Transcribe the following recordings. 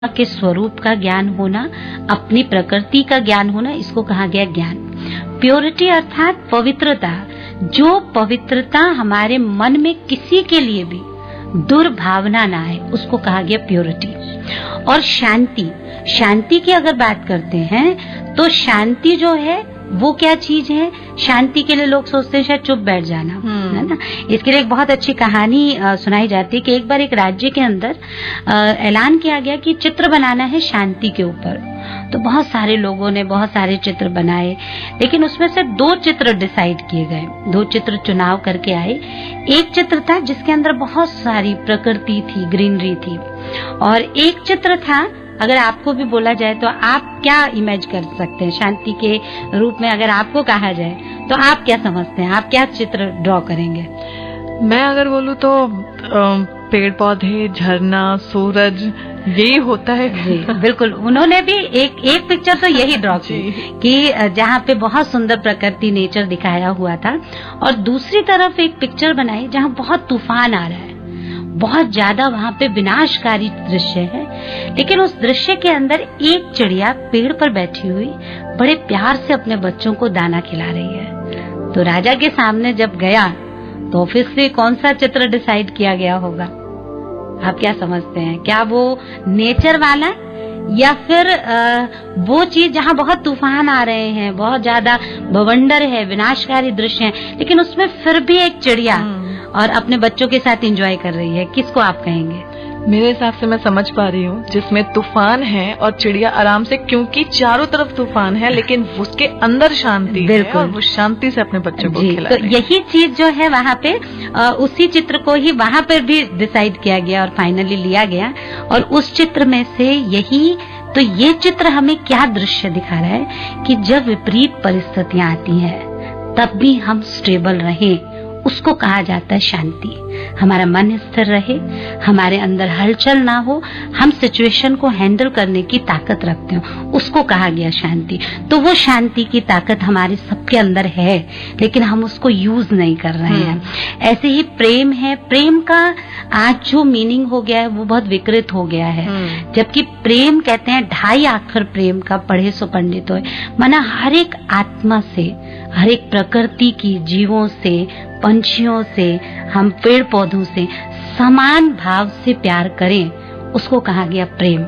के स्वरूप का ज्ञान होना, अपनी प्रकृति का ज्ञान होना, इसको कहा गया ज्ञान। प्योरिटी अर्थात पवित्रता, जो पवित्रता हमारे मन में किसी के लिए भी दुर्भावना ना आए, उसको कहा गया प्योरिटी। और शांति, शांति की अगर बात करते हैं तो शांति जो है वो क्या चीज है? शांति के लिए लोग सोचते हैं शायद चुप बैठ जाना, है ना। इसके लिए एक बहुत अच्छी कहानी सुनाई जाती है कि एक बार एक राज्य के अंदर ऐलान किया गया कि चित्र बनाना है शांति के ऊपर। तो बहुत सारे लोगों ने बहुत सारे चित्र बनाए, लेकिन उसमें से 2 चित्र डिसाइड किए गए, 2 चित्र चुनाव करके आए। एक चित्र था जिसके अंदर बहुत सारी प्रकृति थी, ग्रीनरी थी, और एक चित्र था, अगर आपको भी बोला जाए तो आप क्या इमेज कर सकते हैं शांति के रूप में? अगर आपको कहा जाए तो आप क्या समझते हैं, आप क्या चित्र ड्रॉ करेंगे? मैं अगर बोलूं तो पेड़ पौधे, झरना, सूरज, यही होता है। जी बिल्कुल, उन्होंने भी एक पिक्चर तो यही ड्रॉ की कि जहाँ पे बहुत सुंदर प्रकृति, नेचर दिखाया हुआ था, और दूसरी तरफ एक पिक्चर बनाई जहाँ बहुत तूफान आ रहा है, बहुत ज्यादा वहाँ पे विनाशकारी दृश्य है, लेकिन उस दृश्य के अंदर एक चिड़िया पेड़ पर बैठी हुई बड़े प्यार से अपने बच्चों को दाना खिला रही है। तो राजा के सामने जब गया तो ऑब्वियसली कौन सा चित्र डिसाइड किया गया होगा? आप क्या समझते हैं? क्या वो नेचर वाला या फिर वो चीज जहाँ बहुत तूफान आ रहे हैं, बहुत ज्यादा बवंडर है, विनाशकारी दृश्य है, लेकिन उसमें फिर भी एक चिड़िया और अपने बच्चों के साथ एंजॉय कर रही है? किसको आप कहेंगे? मेरे हिसाब से मैं समझ पा रही हूँ जिसमें तूफान है और चिड़िया आराम से, क्योंकि चारों तरफ तूफान है लेकिन उसके अंदर शांति है और वो शांति से अपने बच्चों को खिला रही है। तो यही चीज जो है वहाँ पे उसी चित्र को ही वहाँ पर भी डिसाइड किया गया और फाइनली लिया गया, और उस चित्र में से यही तो ये चित्र हमें क्या दृश्य दिखा रहा है कि जब विपरीत परिस्थितियां आती हैं तब भी हम स्टेबल रहें, उसको कहा जाता है शांति। हमारा मन स्थिर रहे, हमारे अंदर हलचल ना हो, हम सिचुएशन को हैंडल करने की ताकत रखते हो, उसको कहा गया शांति। तो वो शांति की ताकत हमारे सबके अंदर है, लेकिन हम उसको यूज नहीं कर रहे हैं। ऐसे ही प्रेम है, प्रेम का आज जो मीनिंग हो गया है वो बहुत विकृत हो गया है। जबकि प्रेम कहते हैं 2.5 अक्षर प्रेम का, पढ़े सो पंडित होए, माना हर एक आत्मा से, हर एक प्रकृति की, जीवों से, पंछियों से, हम पेड़ पौधों से समान भाव से प्यार करें, उसको कहा गया प्रेम।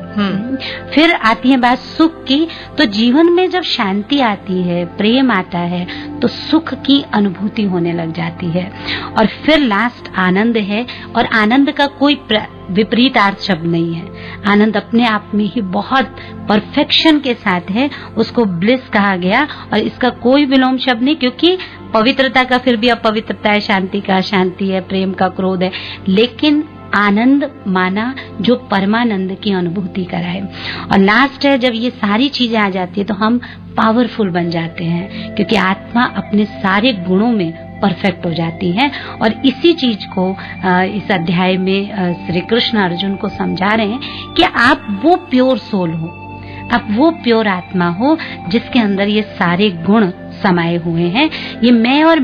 फिर आती है बात सुख की, तो जीवन में जब शांति आती है, प्रेम आता है, तो सुख की अनुभूति होने लग जाती है। और फिर लास्ट आनंद है, और आनंद का कोई विपरीत अर्थ शब्द नहीं है। आनंद अपने आप में ही बहुत परफेक्शन के साथ है, उसको ब्लिस कहा गया, और इसका कोई विलोम शब्द नहीं, क्योंकि पवित्रता का फिर भी अपवित्रता है, शांति का शांति है, प्रेम का क्रोध है, लेकिन आनंद माना जो परमानंद की अनुभूति कराए। और लास्ट है, जब ये सारी चीजें आ जाती है तो हम पावरफुल बन जाते हैं, क्योंकि आत्मा अपने सारे गुणों में परफेक्ट हो जाती है। और इसी चीज को इस अध्याय में श्री कृष्ण अर्जुन को समझा रहे हैं कि आप वो प्योर सोल हो, आप वो प्योर आत्मा हो जिसके अंदर ये सारे गुण समाये हुए हैं। ये मैं और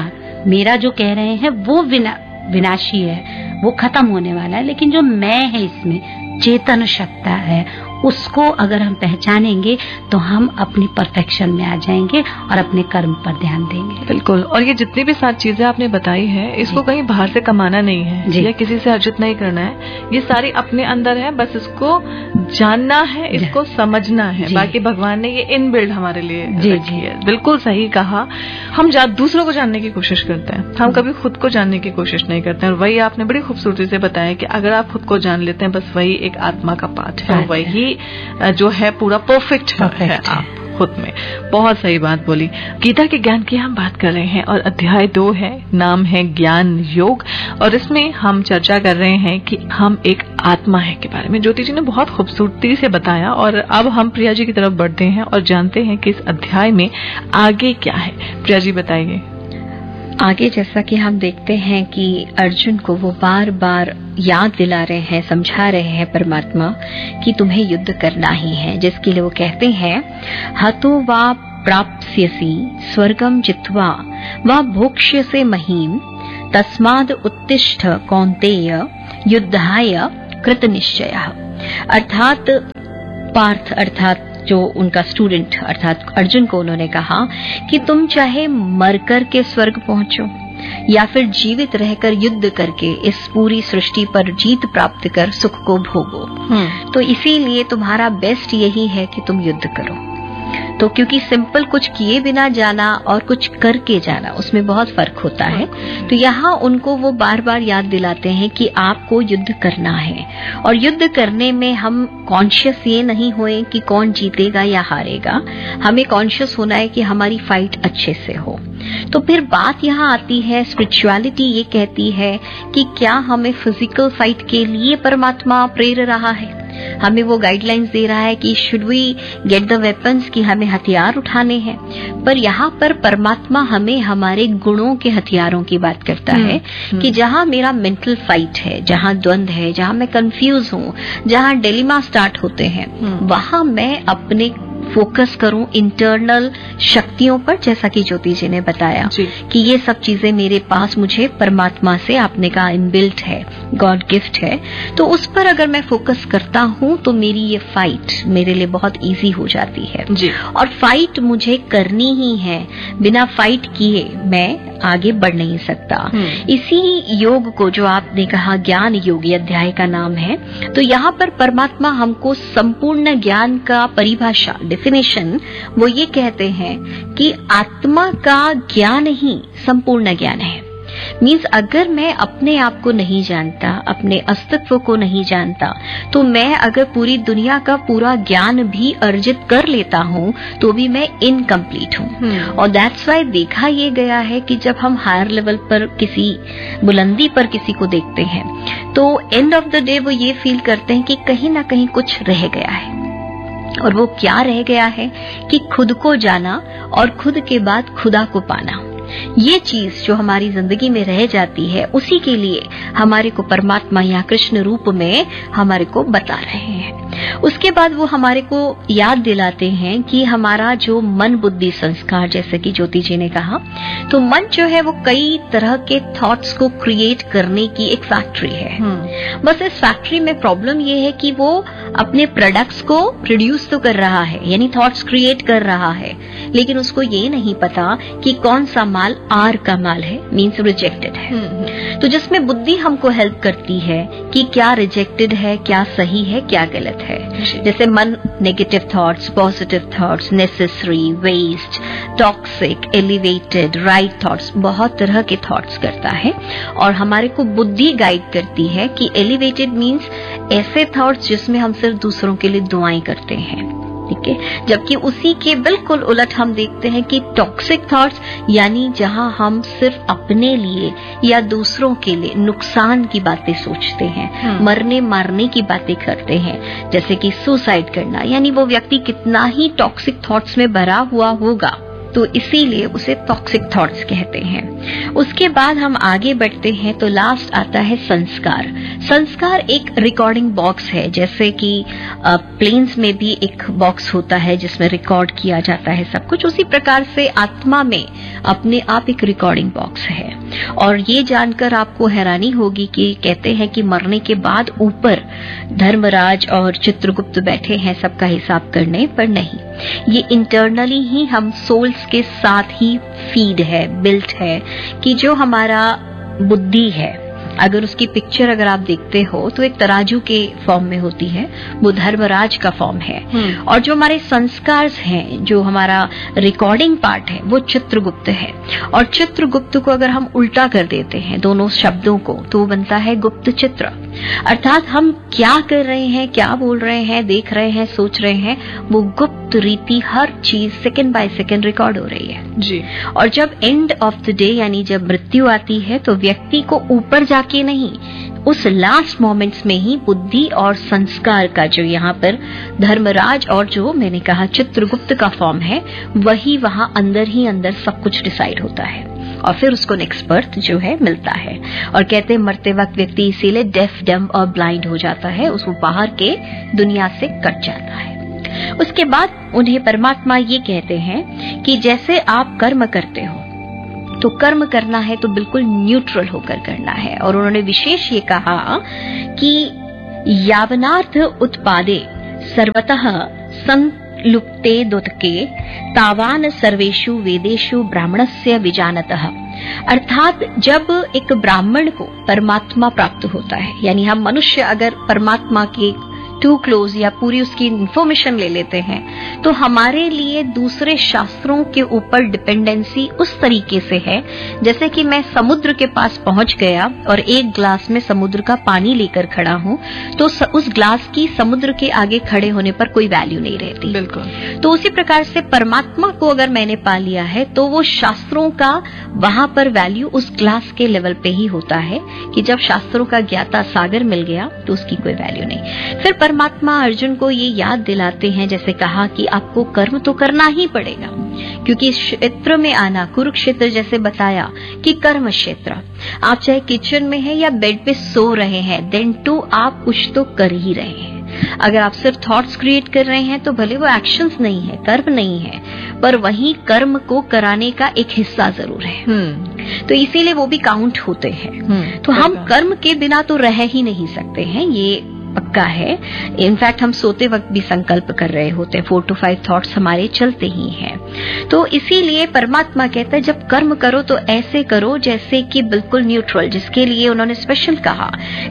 मेरा जो कह रहे हैं वो विनाशी है, वो खत्म होने वाला है, लेकिन जो मैं है इसमें चेतन सत्ता है, उसको अगर हम पहचानेंगे तो हम अपनी परफेक्शन में आ जाएंगे और अपने कर्म पर ध्यान देंगे। बिल्कुल। और ये जितनी भी 7 चीजें आपने बताई है, इसको कहीं बाहर से कमाना नहीं है या किसी से अर्जित नहीं करना है, ये सारी अपने अंदर है, बस इसको जानना है, इसको समझना है। बाकी भगवान ने ये इनबिल्ड हमारे लिए रखी है। बिल्कुल सही कहा। हम दूसरों को जानने की कोशिश करते हैं, हम कभी खुद को जानने की कोशिश नहीं करते हैं। और वही आपने बड़ी खूबसूरती से बताया कि अगर आप खुद को जान लेते हैं, बस वही एक आत्मा का पाठ है, वही जो है पूरा परफेक्ट है आप खुद में। बहुत सही बात बोली। गीता के ज्ञान की हम बात कर रहे हैं और अध्याय 2 है, नाम है ज्ञान योग, और इसमें हम चर्चा कर रहे हैं कि हम एक आत्मा है के बारे में। ज्योति जी ने बहुत खूबसूरती से बताया, और अब हम प्रिया जी की तरफ बढ़ते हैं और जानते हैं कि इस अध्याय में आगे क्या है। प्रिया जी बताइए। आगे जैसा कि हम देखते हैं कि अर्जुन को वो बार बार याद दिला रहे हैं, समझा रहे हैं परमात्मा कि तुम्हें युद्ध करना ही है, जिसके लिए वो कहते हैं हतो वा प्राप्स्यसि स्वर्गम जित्वा वा भोक्ष्यसे महीम तस्माद् उत्तिष्ठ कौन्तेय युद्धाय कृतनिश्चयः। अर्थात पार्थ अर्थात जो उनका स्टूडेंट अर्थात अर्जुन को उन्होंने कहा कि तुम चाहे मरकर के स्वर्ग पहुंचो या फिर जीवित रहकर युद्ध करके इस पूरी सृष्टि पर जीत प्राप्त कर सुख को भोगो, तो इसीलिए तुम्हारा बेस्ट यही है कि तुम युद्ध करो। तो क्योंकि सिंपल कुछ किए बिना जाना और कुछ करके जाना उसमें बहुत फर्क होता है, तो यहाँ उनको वो बार बार याद दिलाते हैं कि आपको युद्ध करना है। और युद्ध करने में हम कॉन्शियस ये नहीं होए कि कौन जीतेगा या हारेगा, हमें कॉन्शियस होना है कि हमारी फाइट अच्छे से हो। तो फिर बात यहाँ आती है, स्पिरिचुअलिटी ये कहती है कि क्या हमें फिजिकल फाइट के लिए परमात्मा प्रेर रहा है, हमें वो गाइडलाइंस दे रहा है कि should we get the weapons, कि हमें हथियार उठाने हैं। पर यहाँ पर परमात्मा हमें हमारे गुणों के हथियारों की बात करता है कि जहाँ मेरा मेंटल फाइट है, जहाँ द्वंद है, जहाँ मैं कंफ्यूज हूँ, जहाँ डिलेमा स्टार्ट होते हैं, वहाँ मैं अपने फोकस करूं इंटरनल शक्तियों पर, जैसा कि ज्योति जी ने बताया कि ये सब चीजें मेरे पास मुझे परमात्मा से आपने कहा इनबिल्ट है, गॉड गिफ्ट है। तो उस पर अगर मैं फोकस करता हूं तो मेरी ये फाइट मेरे लिए बहुत इजी हो जाती है जी। और फाइट मुझे करनी ही है, बिना फाइट किए मैं आगे बढ़ नहीं सकता। इसी योग को जो आपने कहा ज्ञान योग अध्याय का नाम है, तो यहाँ पर परमात्मा हमको संपूर्ण ज्ञान का परिभाषा डेफिनेशन वो ये कहते हैं कि आत्मा का ज्ञान ही संपूर्ण ज्ञान है। मीन्स अगर मैं अपने आप को नहीं जानता, अपने अस्तित्व को नहीं जानता, तो मैं अगर पूरी दुनिया का पूरा ज्ञान भी अर्जित कर लेता हूँ तो भी मैं इनकम्प्लीट हूँ। और दैट्स वाई देखा ये गया है कि जब हम हायर लेवल पर किसी बुलंदी पर किसी को देखते हैं तो एंड ऑफ द डे वो ये फील करते हैं कि कहीं ना कहीं कुछ रह गया है। और वो क्या रह गया है कि खुद को जाना और खुद के बाद खुदा को पाना, ये चीज जो हमारी जिंदगी में रह जाती है, उसी के लिए हमारे को परमात्मा या कृष्ण रूप में हमारे को बता रहे हैं। उसके बाद वो हमारे को याद दिलाते हैं कि हमारा जो मन बुद्धि संस्कार, जैसे कि ज्योति जी ने कहा, तो मन जो है वो कई तरह के थॉट्स को क्रिएट करने की एक फैक्ट्री है। बस इस फैक्ट्री में प्रॉब्लम ये है कि वो अपने प्रोडक्ट्स को प्रोड्यूस तो कर रहा है, यानी थॉट्स क्रिएट कर रहा है, लेकिन उसको ये नहीं पता कि कौन सा माल आर का माल है, मीन्स रिजेक्टेड है। तो जिसमें बुद्धि हमको हेल्प करती है कि क्या रिजेक्टेड है, क्या सही है, क्या गलत है। जैसे मन negative thoughts, positive thoughts, necessary, waste, toxic, elevated, right thoughts, बहुत तरह के थॉट्स करता है। और हमारे को बुद्धि गाइड करती है कि एलिवेटेड मीन्स ऐसे थॉट्स जिसमें हम सिर्फ दूसरों के लिए दुआएं करते हैं, ठीक है। जबकि उसी के बिल्कुल उलट हम देखते हैं कि टॉक्सिक थॉट्स यानी जहां हम सिर्फ अपने लिए या दूसरों के लिए नुकसान की बातें सोचते हैं, मरने मारने की बातें करते हैं, जैसे कि सुसाइड करना, यानी वो व्यक्ति कितना ही टॉक्सिक थॉट्स में भरा हुआ होगा, तो इसीलिए उसे टॉक्सिक थॉट्स कहते हैं। उसके बाद हम आगे बढ़ते हैं तो लास्ट आता है संस्कार। संस्कार एक रिकॉर्डिंग बॉक्स है, जैसे कि प्लेन्स में भी एक बॉक्स होता है जिसमें रिकॉर्ड किया जाता है सब कुछ, उसी प्रकार से आत्मा में अपने आप एक रिकॉर्डिंग बॉक्स है। और ये जानकर आपको हैरानी होगी कि कहते हैं कि मरने के बाद ऊपर धर्मराज और चित्रगुप्त बैठे हैं सबका हिसाब करने, पर नहीं, ये इंटरनली ही हम सोल्स के साथ ही फीड है, बिल्ट है, कि जो हमारा बुद्धि है, अगर उसकी पिक्चर अगर आप देखते हो तो एक तराजू के फॉर्म में होती है, वो धर्मराज का फॉर्म है। और जो हमारे संस्कार हैं, जो हमारा रिकॉर्डिंग पार्ट है, वो चित्रगुप्त है। और चित्रगुप्त को अगर हम उल्टा कर देते हैं दोनों शब्दों को, तो वो बनता है गुप्त चित्र। अर्थात हम क्या कर रहे हैं, क्या बोल रहे हैं, देख रहे हैं, सोच रहे हैं, वो गुप्त रीति हर चीज सेकंड बाय सेकंड रिकॉर्ड हो रही है जी। और जब एंड ऑफ द डे यानी जब मृत्यु आती है तो व्यक्ति को ऊपर जाके नहीं, उस लास्ट मोमेंट्स में ही बुद्धि और संस्कार का जो यहाँ पर धर्मराज और जो मैंने कहा चित्रगुप्त का फॉर्म है, वही वहां अंदर ही अंदर सब कुछ डिसाइड होता है। और फिर उसको नेक्स्ट बर्थ जो है मिलता है। और कहते हैं मरते वक्त व्यक्ति इसीलिए डेफ, डम्ब और ब्लाइंड हो जाता है, उसको बाहर के दुनिया से कट जाता है। उसके बाद उन्हें परमात्मा ये कहते हैं कि जैसे आप कर्म करते हो, तो कर्म करना है तो बिल्कुल न्यूट्रल होकर करना है। और उन्होंने विशेष ये कहा कि यावनार्थ उत्पादे सर्वतः संलुप्ते दोतके तावान सर्वेषु वेदेषु ब्राह्मणस्य विजानतः। अर्थात जब एक ब्राह्मण को परमात्मा प्राप्त होता है, यानी हम मनुष्य अगर परमात्मा के टू क्लोज या पूरी उसकी इंफॉर्मेशन ले लेते हैं तो हमारे लिए दूसरे शास्त्रों के ऊपर डिपेंडेंसी उस तरीके से है जैसे कि मैं समुद्र के पास पहुंच गया और एक ग्लास में समुद्र का पानी लेकर खड़ा हूं तो उस ग्लास की समुद्र के आगे खड़े होने पर कोई वैल्यू नहीं रहती। बिल्कुल। तो उसी प्रकार से परमात्मा को अगर मैंने पा लिया है तो वो शास्त्रों का वहां पर वैल्यू उस ग्लास के लेवल पे ही होता है कि जब शास्त्रों का ज्ञाता सागर मिल गया तो उसकी कोई वैल्यू नहीं। फिर परमात्मा अर्जुन को ये याद दिलाते हैं, जैसे कहा कि आपको कर्म तो करना ही पड़ेगा, क्योंकि क्षेत्र में आना, कुरुक्षेत्र जैसे बताया कि कर्म क्षेत्र, आप चाहे किचन में है या बेड पे सो रहे हैं, देन टू आप कुछ तो कर ही रहे हैं। अगर आप सिर्फ थॉट्स क्रिएट कर रहे हैं तो भले वो एक्शंस नहीं है, कर्म नहीं है, पर वही कर्म को कराने का एक हिस्सा जरूर है। तो इसीलिए वो भी काउंट होते हैं। तो हम कर्म के बिना तो रह ही नहीं सकते हैं, ये पक्का है। इनफैक्ट हम सोते वक्त भी संकल्प कर रहे होते हैं, 4 to 5 थॉट्स हमारे चलते ही हैं। तो इसीलिए परमात्मा कहता है जब कर्म करो तो ऐसे करो जैसे कि बिल्कुल न्यूट्रल, जिसके लिए उन्होंने स्पेशल कहा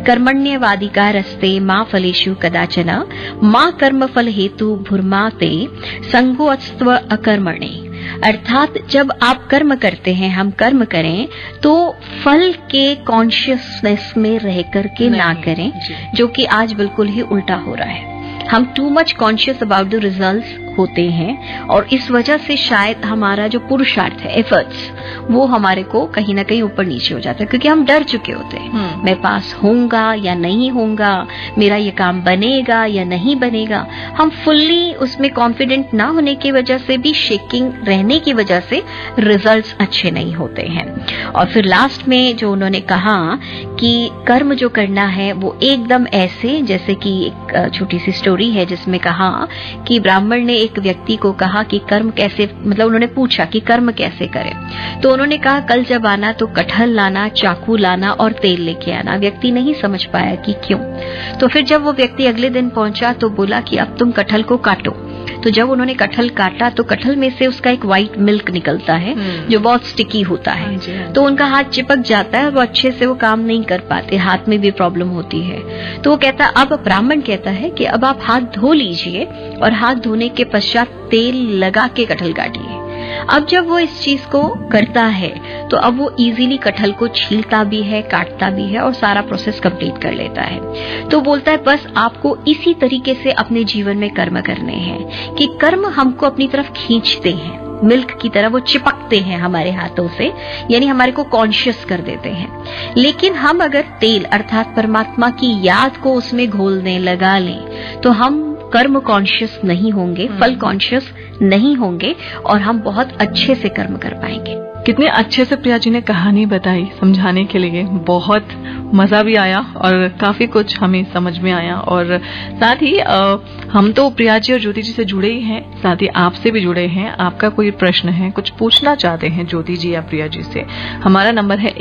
कर्मण्यवाधिकारस्ते मां फलेषु कदाचन मां कर्म फल हेतु भूर्माते संगोऽस्त्व अकर्मणे। अर्थात जब आप कर्म करते हैं, हम कर्म करें तो फल के कॉन्शियसनेस में रह करके ना करें, जो कि आज बिल्कुल ही उल्टा हो रहा है। हम too much conscious about the results होते हैं और इस वजह से शायद हमारा जो पुरुषार्थ है, एफर्ट्स, वो हमारे को कहीं ना कहीं ऊपर नीचे हो जाता है, क्योंकि हम डर चुके होते हैं मैं पास होऊंगा या नहीं होऊंगा, मेरा ये काम बनेगा या नहीं बनेगा। हम फुल्ली उसमें कॉन्फिडेंट ना होने की वजह से भी, शेकिंग रहने की वजह से रिजल्ट्स अच्छे नहीं होते हैं। और फिर लास्ट में जो उन्होंने कहा कि कर्म जो करना है वो एकदम ऐसे, जैसे कि एक छोटी सी स्टोरी है जिसमें कहा कि ब्राह्मण ने एक व्यक्ति को कहा कि कर्म कैसे, मतलब उन्होंने पूछा कि कर्म कैसे करें, तो उन्होंने कहा कल जब आना तो कटहल लाना, चाकू लाना और तेल लेके आना। व्यक्ति नहीं समझ पाया कि क्यों। तो फिर जब वो व्यक्ति अगले दिन पहुंचा तो बोला कि अब तुम कटहल को काटो। तो जब उन्होंने कटहल काटा तो कटहल में से उसका एक व्हाइट मिल्क निकलता है जो बहुत स्टिकी होता है, तो उनका हाथ चिपक जाता है, वो अच्छे से वो काम नहीं कर पाते, हाथ में भी प्रॉब्लम होती है। तो वो कहता, अब ब्राह्मण कहता है कि अब आप हाथ धो लीजिए और हाथ धोने के पश्चात तेल लगा के कटहल काटिए। अब जब वो इस चीज को करता है तो अब वो इजीली कटहल को छीलता भी है, काटता भी है और सारा प्रोसेस कंप्लीट कर लेता है। तो बोलता है बस आपको इसी तरीके से अपने जीवन में कर्म करने हैं कि कर्म हमको अपनी तरफ खींचते हैं, मिल्क की तरह वो चिपकते हैं हमारे हाथों से, यानी हमारे को कॉन्शियस कर देते हैं। लेकिन हम अगर तेल अर्थात परमात्मा की याद को उसमें घोल दें, लगा लें, तो हम कर्म कॉन्शियस नहीं होंगे, फल कॉन्शियस नहीं होंगे और हम बहुत अच्छे से कर्म कर पाएंगे। कितने अच्छे से प्रिया जी ने कहानी बताई समझाने के लिए, बहुत मजा भी आया और काफी कुछ हमें समझ में आया। और साथ ही हम तो प्रिया जी और ज्योति जी से जुड़े ही हैं, साथ ही आपसे भी जुड़े हैं। आपका कोई प्रश्न है, कुछ पूछना चाहते हैं ज्योति जी या प्रिया जी से, हमारा नंबर है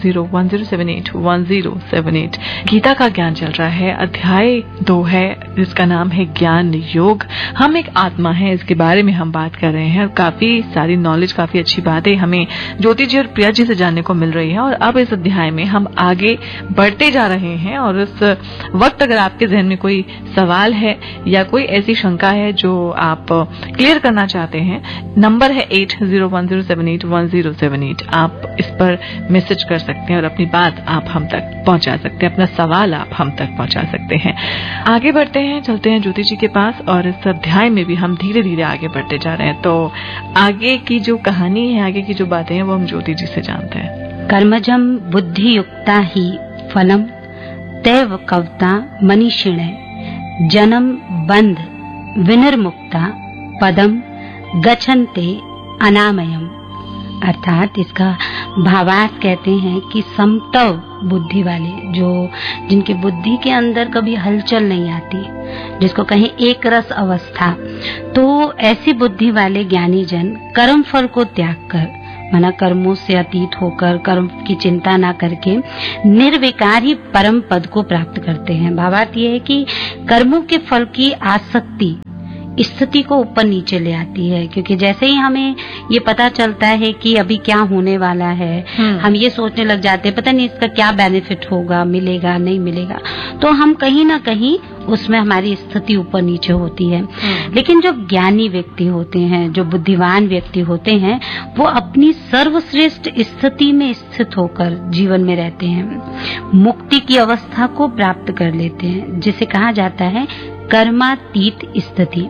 8010781078। गीता का ज्ञान चल रहा है, अध्याय 2 है जिसका नाम है ज्ञान योग। हम एक आत्मा है, इसके बारे में हम बात कर रहे हैं और काफी सारी नॉलेज, काफी अच्छी बातें हमें ज्योति जी और प्रिया जी से जानने को मिल रही है। और अब इस अध्याय में हम आगे बढ़ते जा रहे हैं और इस वक्त अगर आपके जहन में कोई सवाल है या कोई ऐसी शंका है जो आप क्लियर करना चाहते हैं, नंबर है 8010781078। आप इस पर मैसेज कर सकते हैं और अपनी बात आप हम तक पहुंचा सकते हैं, अपना सवाल आप हम तक पहुंचा सकते हैं। आगे बढ़ते हैं, चलते हैं ज्योति जी के पास और इस अध्याय में भी हम धीरे धीरे आगे बढ़ते जा रहे हैं। तो आगे की जो कहानी है, आगे की जो बातें हैं वो हम ज्योति जी से जानते हैं। कर्मजम बुद्धि युक्ता ही फलम तैव कवता मनीषिणे जन्म बंध विनिर्मुक्ता पदम गच्छन्ते अनामयम। अर्थात इसका भावार्थ कहते हैं कि समतव बुद्धि वाले, जो जिनकी बुद्धि के अंदर कभी हलचल नहीं आती, जिसको कहें एक रस अवस्था, तो ऐसी बुद्धि वाले ज्ञानी जन कर्म फल को त्याग कर माना कर्मों से अतीत होकर, कर्म की चिंता ना करके निर्विकार ही परम पद को प्राप्त करते हैं। भावार्थ ये है कि कर्मों के फल की आसक्ति स्थिति को ऊपर नीचे ले आती है, क्योंकि जैसे ही हमें ये पता चलता है कि अभी क्या होने वाला है, हम ये सोचने लग जाते हैं पता नहीं इसका क्या बेनिफिट होगा, मिलेगा नहीं मिलेगा, तो हम कहीं ना कहीं उसमें हमारी स्थिति ऊपर नीचे होती है। लेकिन जो ज्ञानी व्यक्ति होते हैं, जो बुद्धिमान व्यक्ति होते हैं, वो अपनी सर्वश्रेष्ठ स्थिति में स्थित होकर जीवन में रहते हैं, मुक्ति की अवस्था को प्राप्त कर लेते हैं, जिसे कहा जाता है कर्मातीत स्थिति।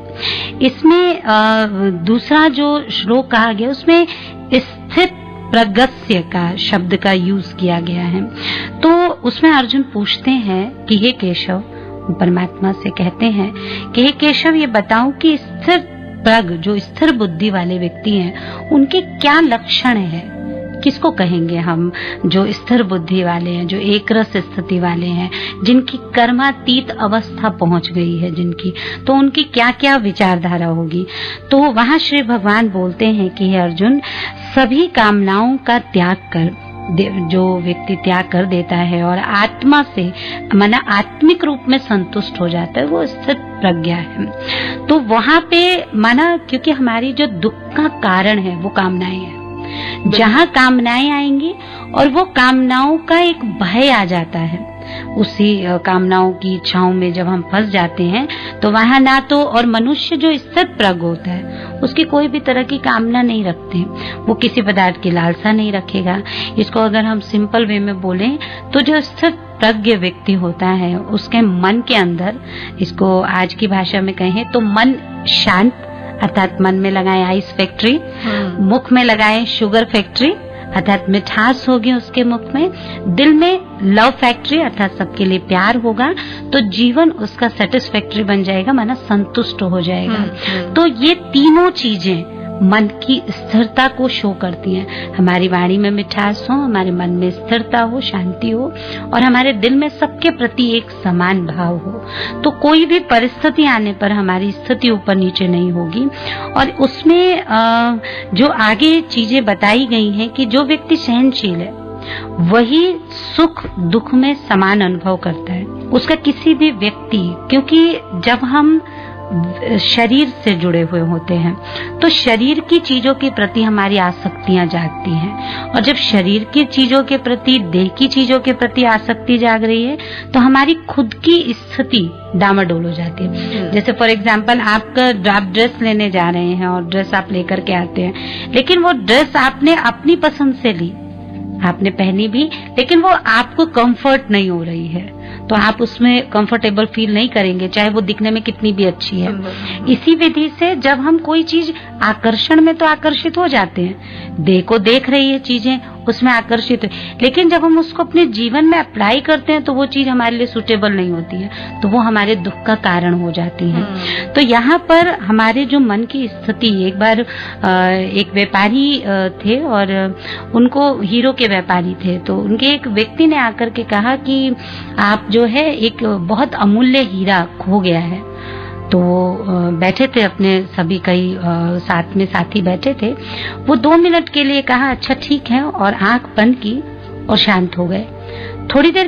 इसमें दूसरा जो श्लोक कहा गया उसमें स्थित प्रगस्य का शब्द का यूज किया गया है। तो उसमें अर्जुन पूछते हैं कि हे केशव, परमात्मा से कहते हैं कि हे केशव ये बताओ कि स्थिर प्रग, जो स्थिर बुद्धि वाले व्यक्ति हैं, उनके क्या लक्षण है, किसको कहेंगे हम जो स्थिर बुद्धि वाले हैं, जो एक रस स्थिति वाले हैं, जिनकी कर्मातीत अवस्था पहुंच गई है जिनकी, तो उनकी क्या क्या विचारधारा होगी। तो वहां श्री भगवान बोलते हैं कि हे अर्जुन, सभी कामनाओं का त्याग कर जो व्यक्ति त्याग कर देता है और आत्मा से माना आत्मिक रूप में संतुष्ट हो जाता है, वो स्थित प्रज्ञा है। तो वहां पे माना क्योंकि हमारी जो दुख का कारण है वो कामनाएं हैं, जहाँ कामनाएं आएंगी और वो कामनाओं का एक भय आ जाता है, उसी कामनाओं की इच्छाओं में जब हम फंस जाते हैं तो वहां ना तो, और मनुष्य जो स्थित प्रज्ञ होता है उसकी कोई भी तरह की कामना नहीं रखते, वो किसी पदार्थ की लालसा नहीं रखेगा। इसको अगर हम सिंपल वे में बोलें तो जो स्थित प्रज्ञ व्यक्ति होता है उसके मन के अंदर, इसको आज की भाषा में कहें तो मन शांत, अर्थात मन में लगाए आइस फैक्ट्री, मुख में लगाए शुगर फैक्ट्री, अर्थात मिठास होगी उसके मुख में, दिल में लव फैक्ट्री, अर्थात सबके लिए प्यार होगा, तो जीवन उसका सेटिस्फैक्ट्री बन जाएगा, माना संतुष्ट हो जाएगा। तो ये तीनों चीजें मन की स्थिरता को शो करती हैं। हमारी वाणी में मिठास हो, हमारे मन में स्थिरता हो, शांति हो, और हमारे दिल में सबके प्रति एक समान भाव हो, तो कोई भी परिस्थिति आने पर हमारी स्थिति ऊपर नीचे नहीं होगी। और उसमें जो आगे चीजें बताई गई हैं कि जो व्यक्ति सहनशील है वही सुख दुख में समान अनुभव करता है, उसका किसी भी व्यक्ति, क्योंकि जब हम शरीर से जुड़े हुए होते हैं तो शरीर की चीजों के प्रति हमारी आसक्तियां जागती हैं, और जब शरीर की चीजों के प्रति, देह की चीजों के प्रति आसक्ति जाग रही है तो हमारी खुद की स्थिति डामाडोल हो जाती है। जैसे फॉर एग्जांपल आप ड्रेस लेने जा रहे हैं और ड्रेस आप लेकर के आते हैं, लेकिन वो ड्रेस आपने अपनी पसंद से ली, आपने पहनी भी, लेकिन वो आपको कंफर्ट नहीं हो रही है, तो आप उसमें कंफर्टेबल फील नहीं करेंगे, चाहे वो दिखने में कितनी भी अच्छी है। इसी विधि से जब हम कोई चीज आकर्षण में तो आकर्षित हो जाते हैं, देह को देख रही है चीजें उसमें आकर्षित, लेकिन जब हम उसको अपने जीवन में अप्लाई करते हैं तो वो चीज हमारे लिए सुटेबल नहीं होती है, तो वो हमारे दुख का कारण हो जाती है। तो यहाँ पर हमारे जो मन की स्थिति, एक बार एक व्यापारी थे और उनको हीरो के व्यापारी थे, तो उनके एक व्यक्ति ने आकर के कहा कि आप जो है एक बहुत अमूल्य हीरा खो गया है। तो बैठे थे अपने सभी, कई साथ में साथी बैठे थे, वो 2 मिनट के लिए कहा अच्छा ठीक है, और आंख बंद की और शांत हो गए। थोड़ी देर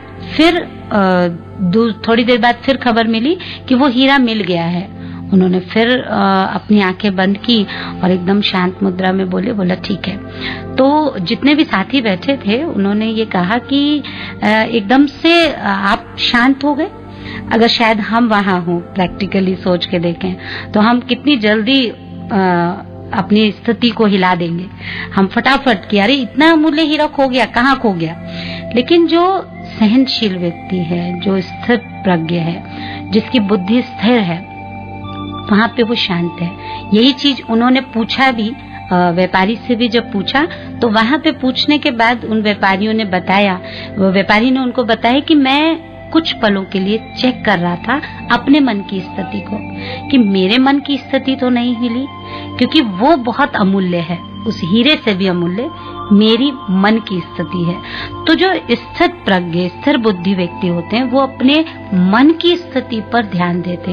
बाद फिर खबर मिली कि वो हीरा मिल गया है। उन्होंने फिर अपनी आंखें बंद की और एकदम शांत मुद्रा में बोला ठीक है। तो जितने भी साथी बैठे थे उन्होंने ये कहा कि एकदम से आप शांत हो गए, अगर शायद हम वहां हों, प्रैक्टिकली सोच के देखें तो हम कितनी जल्दी अपनी स्थिति को हिला देंगे, हम फटाफट कि अरे इतना अमूल्य हीरा खो गया, कहाँ खो गया। लेकिन जो सहनशील व्यक्ति है, जो स्थिर प्रज्ञ है, जिसकी बुद्धि स्थिर है, वहां पे वो शांत है। यही चीज उन्होंने पूछा भी, व्यापारी से भी जब पूछा तो वहां पे पूछने के बाद उन व्यापारियों ने बताया, व्यापारी ने उनको बताया कि मैं कुछ पलों के लिए चेक कर रहा था अपने मन की स्थिति को, कि मेरे मन की स्थिति तो नहीं हिली, क्योंकि वो बहुत अमूल्य है, उस हीरे से भी अमूल्य मेरी मन की स्थिति है। तो जो स्थिर प्रज्ञ, स्थिर बुद्धि व्यक्ति होते हैं वो अपने मन की स्थिति पर ध्यान देते हैं।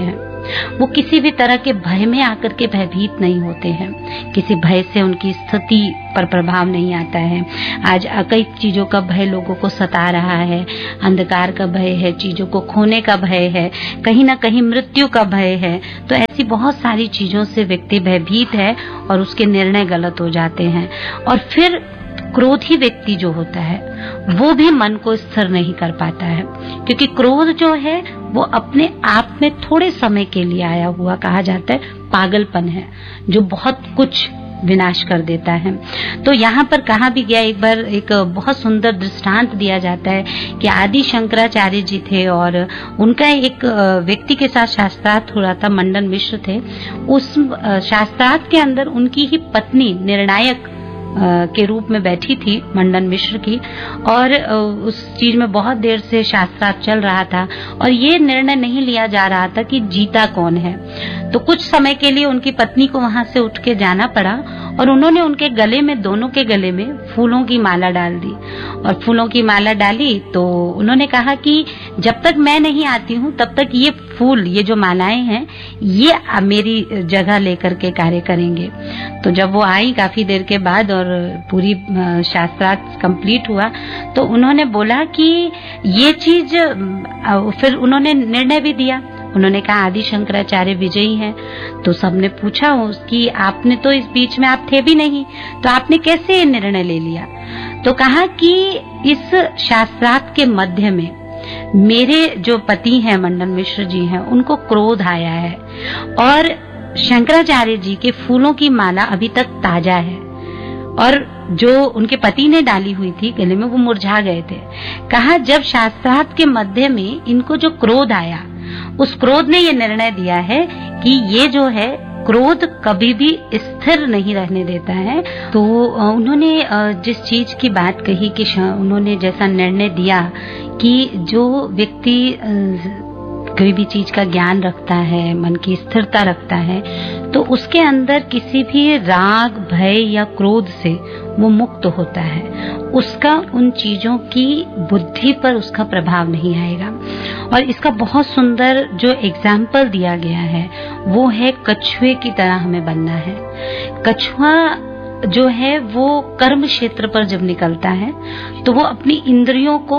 वो किसी भी तरह के भय में आकर के भयभीत नहीं होते हैं, किसी भय से उनकी स्थिति पर प्रभाव नहीं आता है। आज कई चीजों का भय लोगों को सता रहा है, अंधकार का भय है, चीजों को खोने का भय है, कहीं ना कहीं मृत्यु का भय है। तो ऐसी बहुत सारी चीजों से व्यक्ति भयभीत है और उसके निर्णय गलत हो जाते हैं। और फिर क्रोधी व्यक्ति जो होता है वो भी मन को स्थिर नहीं कर पाता है, क्योंकि क्रोध जो है वो अपने आप में थोड़े समय के लिए आया हुआ कहा जाता है पागलपन है, जो बहुत कुछ विनाश कर देता है। तो यहाँ पर कहा भी गया, एक बार एक बहुत सुंदर दृष्टांत दिया जाता है कि आदि शंकराचार्य जी थे और उनका एक व्यक्ति के साथ शास्त्रार्थ हो रहा था, मंडन मिश्र थे। उस शास्त्रार्थ के अंदर उनकी ही पत्नी निर्णायक के रूप में बैठी थी मंडन मिश्र की, और उस चीज में बहुत देर से शास्त्रार्थ चल रहा था और ये निर्णय नहीं लिया जा रहा था कि जीता कौन है। तो कुछ समय के लिए उनकी पत्नी को वहां से उठ के जाना पड़ा और उन्होंने उनके गले में, दोनों के गले में फूलों की माला डाल दी। और फूलों की माला डाली तो उन्होंने कहा कि जब तक मैं नहीं आती हूँ तब तक ये फूल, ये जो मालाएं हैं, ये मेरी जगह लेकर के कार्य करेंगे। तो जब वो आई काफी देर के बाद और पूरी शास्त्रार्थ कंप्लीट हुआ तो उन्होंने बोला कि ये चीज, फिर उन्होंने निर्णय भी दिया। उन्होंने कहा आदि शंकराचार्य विजयी हैं। तो सबने पूछा उसकी, आपने तो इस बीच में आप थे भी नहीं, तो आपने कैसे निर्णय ले लिया? तो कहा कि इस शास्त्रार्थ के मध्य में मेरे जो पति हैं मंडन मिश्र जी हैं, उनको क्रोध आया है और शंकराचार्य जी के फूलों की माला अभी तक ताजा है और जो उनके पति ने डाली हुई थी गले में वो मुरझा गए थे। कहा जब शास्त्रार्थ के मध्य में इनको जो क्रोध आया, उस क्रोध ने ये निर्णय दिया है कि ये जो है क्रोध कभी भी स्थिर नहीं रहने देता है। तो उन्होंने जिस चीज की बात कही कि उन्होंने जैसा निर्णय दिया कि जो व्यक्ति कोई भी चीज का ज्ञान रखता है, मन की स्थिरता रखता है, तो उसके अंदर किसी भी राग, भय या क्रोध से वो मुक्त होता है। उसका उन चीजों की बुद्धि पर उसका प्रभाव नहीं आएगा। और इसका बहुत सुंदर जो एग्जाम्पल दिया गया है वो है कछुए की तरह हमें बनना है। कछुआ जो है वो कर्म क्षेत्र पर जब निकलता है तो वो अपनी इंद्रियों को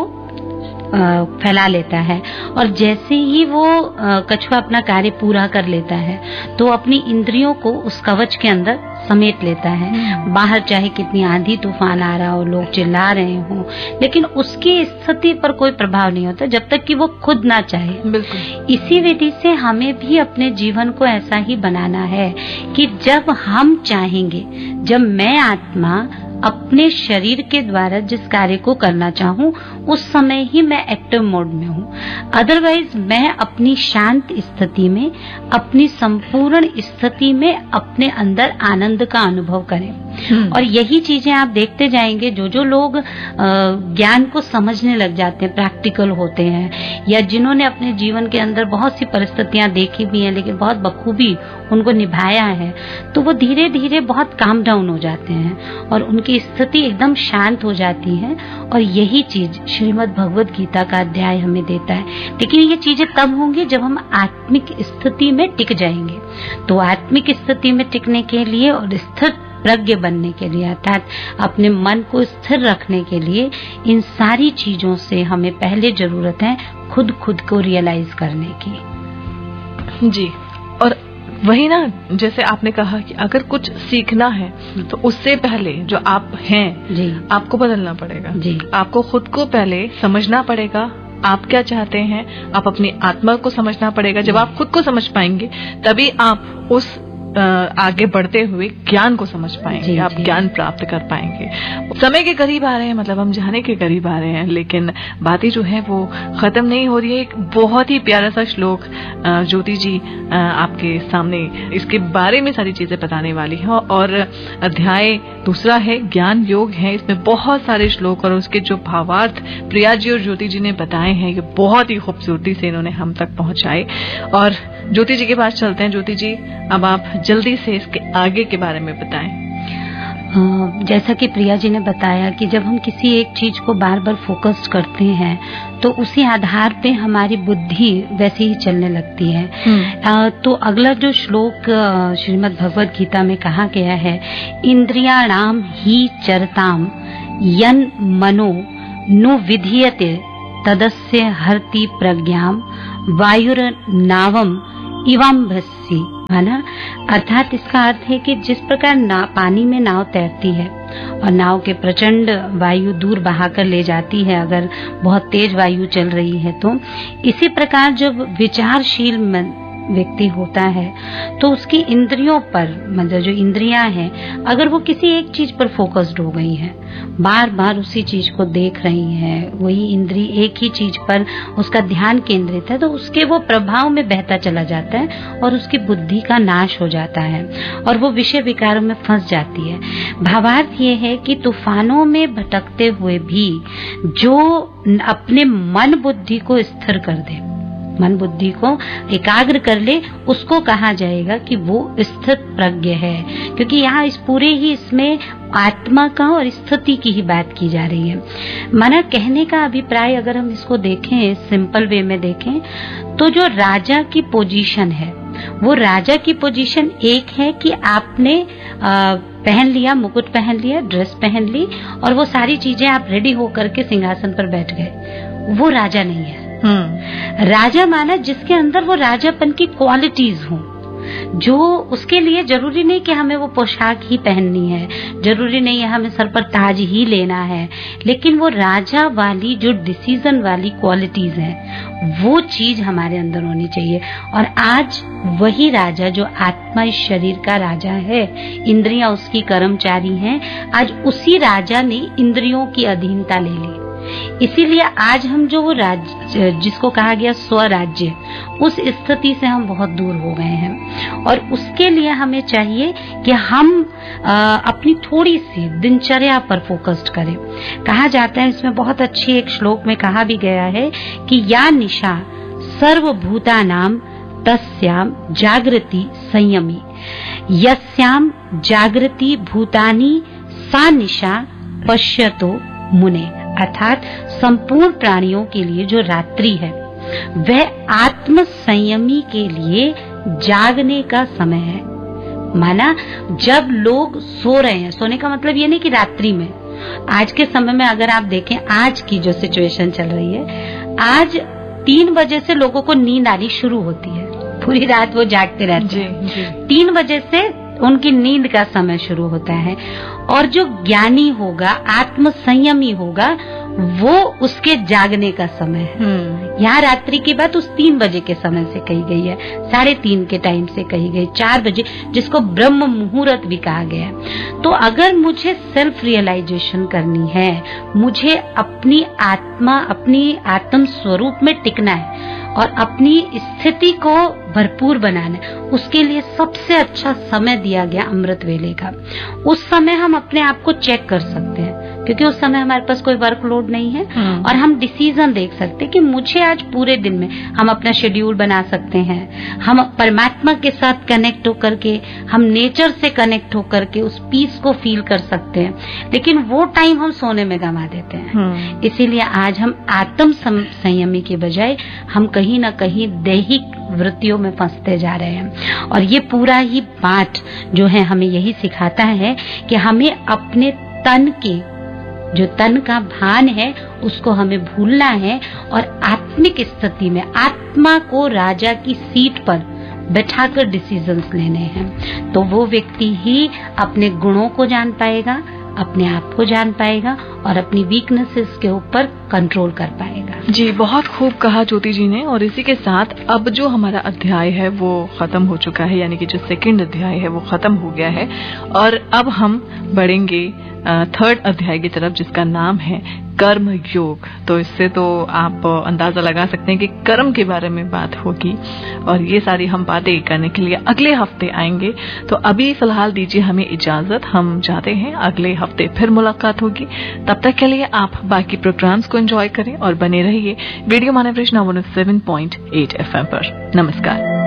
फैला लेता है और जैसे ही वो कछुआ अपना कार्य पूरा कर लेता है तो अपनी इंद्रियों को उस कवच के अंदर समेट लेता है। बाहर चाहे कितनी आंधी तूफान आ रहा हो, लोग चिल्ला रहे हो, लेकिन उसकी स्थिति पर कोई प्रभाव नहीं होता जब तक कि वो खुद ना चाहे। बिल्कुल। इसी विधि से हमें भी अपने जीवन को ऐसा ही बनाना है कि जब हम चाहेंगे, जब मैं आत्मा अपने शरीर के द्वारा जिस कार्य को करना चाहूँ उस समय ही मैं एक्टिव मोड में हूँ। अदरवाइज मैं अपनी शांत स्थिति में, अपनी संपूर्ण स्थिति में अपने अंदर आनंद का अनुभव करें। और यही चीजें आप देखते जाएंगे, जो लोग ज्ञान को समझने लग जाते हैं, प्रैक्टिकल होते हैं, या जिन्होंने अपने जीवन के अंदर बहुत सी परिस्थितियां देखी भी हैं लेकिन बहुत बखूबी उनको निभाया है, तो वो धीरे धीरे बहुत काम डाउन हो जाते हैं और उनकी स्थिति एकदम शांत हो जाती है। और यही चीज श्रीमद् भगवद गीता का अध्याय हमें देता है। लेकिन ये चीजें तब होंगी जब हम आत्मिक स्थिति में टिक जाएंगे। तो आत्मिक स्थिति में टिकने के लिए और स्थिर प्रज्ञ बनने के लिए, अर्थात अपने मन को स्थिर रखने के लिए, इन सारी चीजों से हमें पहले जरूरत है खुद को रियलाइज करने की। जी। और वही ना, जैसे आपने कहा कि अगर कुछ सीखना है तो उससे पहले जो आप हैं जी, आपको बदलना पड़ेगा जी। आपको खुद को पहले समझना पड़ेगा, आप क्या चाहते हैं, आप अपनी आत्मा को समझना पड़ेगा। जब आप खुद को समझ पाएंगे तभी आप उस आगे बढ़ते हुए ज्ञान को समझ पाएंगे, आप ज्ञान प्राप्त कर पाएंगे। समय के करीब आ रहे हैं, मतलब हम जाने के करीब आ रहे हैं, लेकिन बातें जो है वो खत्म नहीं हो रही है। एक बहुत ही प्यारा सा श्लोक ज्योति जी आपके सामने इसके बारे में सारी चीजें बताने वाली है। और अध्याय दूसरा है ज्ञान योग है, इसमें बहुत सारे श्लोक और उसके जो भावार्थ प्रिया जी और ज्योति जी ने बताए हैं, ये बहुत ही खूबसूरती से इन्होंने हम तक पहुंचाए। और ज्योति जी के पास चलते हैं। ज्योति जी, अब आप जल्दी से इसके आगे के बारे में बताएं। जैसा कि प्रिया जी ने बताया कि जब हम किसी एक चीज को बार बार फोकस करते हैं तो उसी आधार पे हमारी बुद्धि वैसे ही चलने लगती है। तो अगला जो श्लोक श्रीमद् भगवद गीता में कहा गया है, इंद्रियाणाम ही चरताम यन मनो नु विधीयते तदस्य हरति प्रज्ञाम वायुर्नावम इवाम्भस्सी, है ना। अर्थात इसका अर्थ है कि जिस प्रकार पानी में नाव तैरती है और नाव के प्रचंड वायु दूर बहाकर ले जाती है अगर बहुत तेज वायु चल रही है, तो इसी प्रकार जब विचारशील व्यक्ति होता है तो उसकी इंद्रियों पर, मतलब जो इंद्रियां हैं, अगर वो किसी एक चीज पर फोकस्ड हो गई है, बार बार उसी चीज को देख रही है, वही इंद्री एक ही चीज पर उसका ध्यान केंद्रित है, तो उसके वो प्रभाव में बहता चला जाता है और उसकी बुद्धि का नाश हो जाता है और वो विषय विकारों में फंस जाती है। भावार्थ ये है कि तूफानों में भटकते हुए भी जो अपने मन बुद्धि को स्थिर कर दे, मन बुद्धि को एकाग्र कर ले, उसको कहा जाएगा कि वो स्थित प्रज्ञ है। क्योंकि यहाँ इस पूरे ही इसमें आत्मा का और स्थिति की ही बात की जा रही है। माना कहने का अभिप्राय अगर हम इसको देखें, सिंपल वे में देखें, तो जो राजा की पोजीशन है, वो राजा की पोजीशन एक है कि आपने पहन लिया, मुकुट पहन लिया, ड्रेस पहन ली और वो सारी चीजें आप रेडी होकर के सिंहासन पर बैठ गए, वो राजा नहीं है। राजा माना जिसके अंदर वो राजापन की क्वालिटीज हो, जो उसके लिए जरूरी नहीं कि हमें वो पोशाक ही पहननी है, जरूरी नहीं है हमें सर पर ताज ही लेना है, लेकिन वो राजा वाली जो डिसीजन वाली क्वालिटीज हैं, वो चीज हमारे अंदर होनी चाहिए। और आज वही राजा जो आत्मा इस शरीर का राजा है, इंद्रियां उसकी कर्मचारी हैं, आज उसी राजा ने इंद्रियों की अधीनता ले ली। इसीलिए आज हम जो वो राज्य जिसको कहा गया स्वराज्य, उस स्थिति से हम बहुत दूर हो गए हैं। और उसके लिए हमें चाहिए कि हम अपनी थोड़ी सी दिनचर्या पर फोकस्ड करें। कहा जाता है, इसमें बहुत अच्छी एक श्लोक में कहा भी गया है कि या निशा सर्वभूतानाम तस्याम जागृति संयमी, यस्याम जागृति भूतानि सा निशा पश्यतो मुने। अर्थात संपूर्ण प्राणियों के लिए जो रात्रि है वह आत्म संयमी के लिए जागने का समय है। माना जब लोग सो रहे हैं, सोने का मतलब ये नहीं कि रात्रि में, आज के समय में अगर आप देखें, आज की जो सिचुएशन चल रही है, आज 3 बजे से लोगों को नींद आनी शुरू होती है, पूरी रात वो जागते रहते हैं। 3 बजे से उनकी नींद का समय शुरू होता है। और जो ज्ञानी होगा, आत्म संयमी होगा, वो उसके जागने का समय है। यहाँ रात्रि की बात उस 3 बजे के समय से कही गई है, 3:30 के टाइम से कही गई, 4 बजे जिसको ब्रह्म मुहूर्त भी कहा गया है। तो अगर मुझे सेल्फ रियलाइजेशन करनी है, मुझे अपनी आत्मा, अपनी आत्म स्वरूप में टिकना है और अपनी स्थिति को भरपूर बनाना है, उसके लिए सबसे अच्छा समय दिया गया अमृत वेले का। उस समय हम अपने आप को चेक कर सकते हैं, क्योंकि उस समय हमारे पास कोई वर्कलोड नहीं है और हम डिसीजन देख सकते हैं कि मुझे आज पूरे दिन में, हम अपना शेड्यूल बना सकते हैं, हम परमात्मा के साथ कनेक्ट होकर के, हम नेचर से कनेक्ट होकर के उस पीस को फील कर सकते हैं। लेकिन वो टाइम हम सोने में गंवा देते हैं। इसीलिए आज हम आत्म संयमी के बजाय हम कहीं ना कहीं दैहिक वृत्तियों में फंसते जा रहे हैं। और ये पूरा ही पाठ जो है हमें यही सिखाता है कि हमें अपने तन के, जो तन का भान है, उसको हमें भूलना है और आत्मिक स्थिति में आत्मा को राजा की सीट पर बैठाकर डिसीजंस लेने हैं। तो वो व्यक्ति ही अपने गुणों को जान पाएगा, अपने आप को जान पाएगा और अपनी वीकनेसेस के ऊपर कंट्रोल कर पाएगा। जी, बहुत खूब कहा ज्योति जी ने। और इसी के साथ अब जो हमारा अध्याय है वो खत्म हो चुका है, यानी कि जो 2nd अध्याय है वो खत्म हो गया है और अब हम बढ़ेंगे 3rd अध्याय की तरफ, जिसका नाम है कर्म योग। तो इससे तो आप अंदाजा लगा सकते हैं कि कर्म के बारे में बात होगी और ये सारी हम बातें करने के लिए अगले हफ्ते आएंगे। तो अभी फिलहाल दीजिए हमें इजाजत, हम चाहते हैं अगले हफ्ते फिर मुलाकात होगी। तब तक के लिए आप बाकी प्रोग्राम्स को एंजॉय करें और बने रहिए रेडियो मानव रचना 107.8 FM पर। नमस्कार।